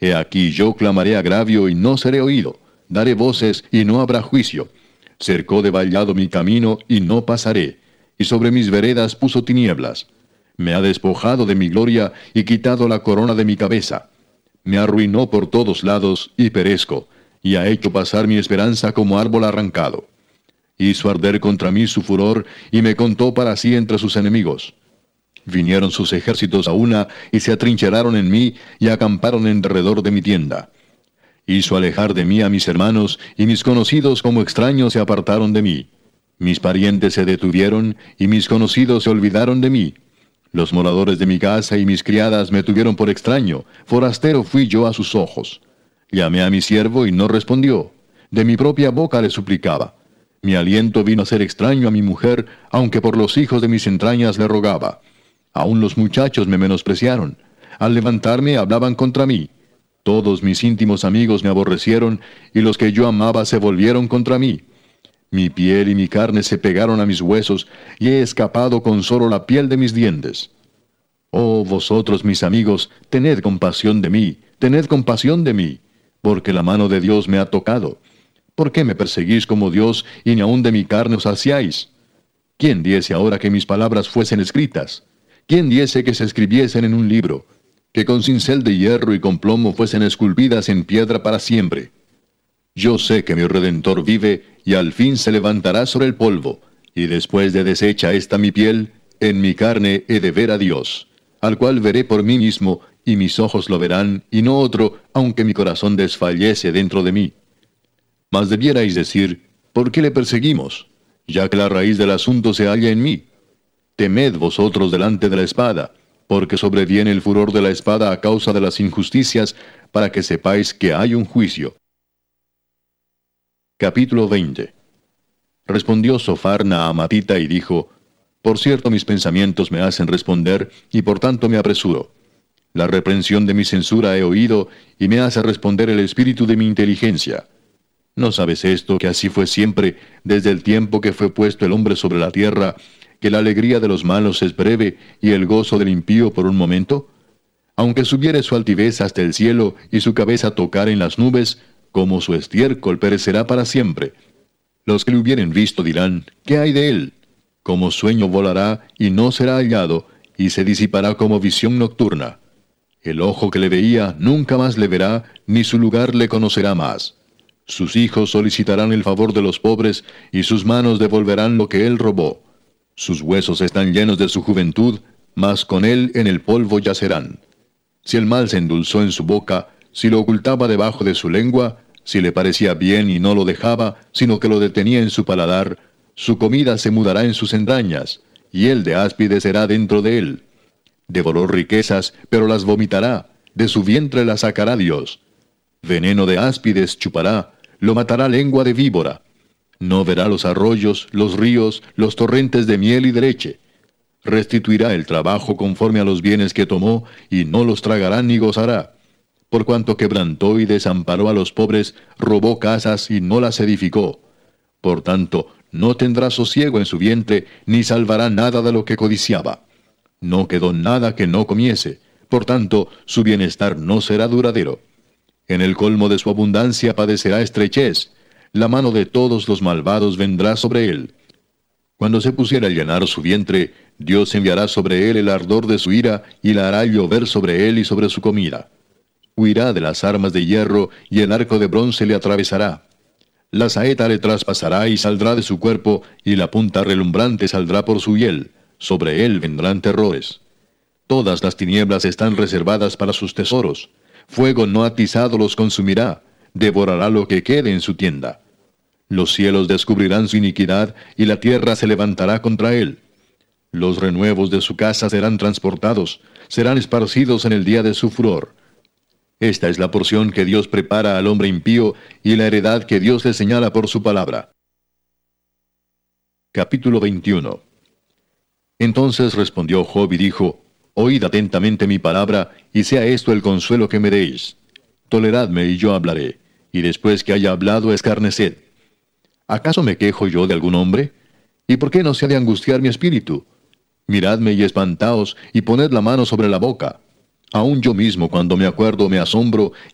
He aquí yo clamaré agravio y no seré oído. Daré voces y no habrá juicio. Cercó de vallado mi camino y no pasaré. Y sobre mis veredas puso tinieblas. Me ha despojado de mi gloria y quitado la corona de mi cabeza. Me arruinó por todos lados y perezco, y ha hecho pasar mi esperanza como árbol arrancado. Hizo arder contra mí su furor, y me contó para sí entre sus enemigos. Vinieron sus ejércitos a una, y se atrincheraron en mí, y acamparon en derredor de mi tienda. Hizo alejar de mí a mis hermanos, y mis conocidos como extraños se apartaron de mí. Mis parientes se detuvieron, y mis conocidos se olvidaron de mí. Los moradores de mi casa y mis criadas me tuvieron por extraño, forastero fui yo a sus ojos. Llamé a mi siervo y no respondió. De mi propia boca le suplicaba. Mi aliento vino a ser extraño a mi mujer, aunque por los hijos de mis entrañas le rogaba. Aún los muchachos me menospreciaron. Al levantarme hablaban contra mí. Todos mis íntimos amigos me aborrecieron, y los que yo amaba se volvieron contra mí. Mi piel y mi carne se pegaron a mis huesos, y he escapado con solo la piel de mis dientes. Oh, vosotros mis amigos, tened compasión de mí, porque la mano de Dios me ha tocado. ¿Por qué me perseguís como Dios, y ni aun de mi carne os saciáis? ¿Quién diese ahora que mis palabras fuesen escritas? ¿Quién diese que se escribiesen en un libro? Que con cincel de hierro y con plomo fuesen esculpidas en piedra para siempre. Yo sé que mi Redentor vive, y al fin se levantará sobre el polvo, y después de deshecha esta mi piel, en mi carne he de ver a Dios, al cual veré por mí mismo, y mis ojos lo verán, y no otro, aunque mi corazón desfallece dentro de mí. Mas debierais decir, ¿por qué le perseguimos? Ya que la raíz del asunto se halla en mí. Temed vosotros delante de la espada, porque sobreviene el furor de la espada a causa de las injusticias, para que sepáis que hay un juicio. Capítulo 20. Respondió Sophar Naamatita y dijo, por cierto mis pensamientos me hacen responder, y por tanto me apresuro. La reprensión de mi censura he oído, y me hace responder el espíritu de mi inteligencia. ¿No sabes esto, que así fue siempre, desde el tiempo que fue puesto el hombre sobre la tierra, que la alegría de los malos es breve, y el gozo del impío por un momento? Aunque subiere su altivez hasta el cielo, y su cabeza tocare en las nubes, como su estiércol perecerá para siempre. Los que le hubieren visto dirán, ¿qué hay de él? Como sueño volará, y no será hallado, y se disipará como visión nocturna. El ojo que le veía nunca más le verá, ni su lugar le conocerá más. Sus hijos solicitarán el favor de los pobres, y sus manos devolverán lo que él robó. Sus huesos están llenos de su juventud, mas con él en el polvo yacerán. Si el mal se endulzó en su boca, si lo ocultaba debajo de su lengua, si le parecía bien y no lo dejaba, sino que lo detenía en su paladar, su comida se mudará en sus entrañas, y él de áspide será dentro de él. Devoró riquezas, pero las vomitará, de su vientre las sacará Dios. Veneno de áspides chupará, lo matará lengua de víbora. No verá los arroyos, los ríos, los torrentes de miel y de leche. Restituirá el trabajo conforme a los bienes que tomó, y no los tragará ni gozará. Por cuanto quebrantó y desamparó a los pobres, robó casas y no las edificó. Por tanto, no tendrá sosiego en su vientre, ni salvará nada de lo que codiciaba. No quedó nada que no comiese, por tanto, su bienestar no será duradero. En el colmo de su abundancia padecerá estrechez, la mano de todos los malvados vendrá sobre él. Cuando se pusiera a llenar su vientre, Dios enviará sobre él el ardor de su ira, y la hará llover sobre él y sobre su comida. Huirá de las armas de hierro, y el arco de bronce le atravesará. La saeta le traspasará y saldrá de su cuerpo, y la punta relumbrante saldrá por su hiel. Sobre él vendrán terrores. Todas las tinieblas están reservadas para sus tesoros. Fuego no atizado los consumirá, devorará lo que quede en su tienda. Los cielos descubrirán su iniquidad, y la tierra se levantará contra él. Los renuevos de su casa serán transportados, serán esparcidos en el día de su furor. Esta es la porción que Dios prepara al hombre impío, y la heredad que Dios le señala por su palabra. Capítulo 21. Entonces respondió Job y dijo, oíd atentamente mi palabra, y sea esto el consuelo que me deis. Toleradme y yo hablaré, y después que haya hablado escarneced. ¿Acaso me quejo yo de algún hombre? ¿Y por qué no se ha de angustiar mi espíritu? Miradme y espantaos, y poned la mano sobre la boca. Aun yo mismo cuando me acuerdo me asombro,